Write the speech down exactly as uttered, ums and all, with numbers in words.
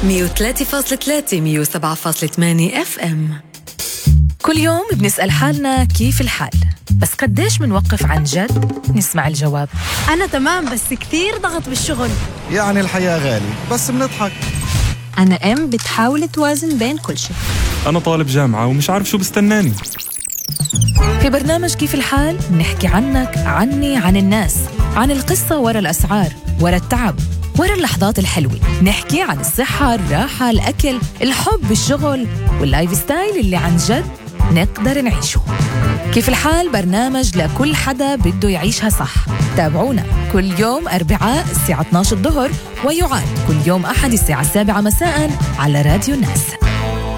مية وثلاثة فاصلة ثلاثة مية وسبعة فاصلة ثمانية اف ام. كل يوم بنسأل حالنا كيف الحال، بس قديش منوقف عن جد نسمع الجواب. أنا تمام بس كتير ضغط بالشغل. يعني الحياة غالي بس بنضحك. أنا أم بتحاول توازن بين كل شيء. أنا طالب جامعة ومش عارف شو بستناني. في برنامج كيف الحال نحكي عنك، عني، عن الناس، عن القصة ورا الأسعار، ورا التعب، ورا اللحظات الحلوة. نحكي عن الصحة، الراحة، الأكل، الحب، الشغل، واللايف ستايل اللي عن جد نقدر نعيشه. كيف الحال برنامج لكل حدا بده يعيشها صح. تابعونا كل يوم أربعاء الساعة اثناشر الظهر، ويعاد كل يوم أحد الساعة السابعة مساء على راديو الناس.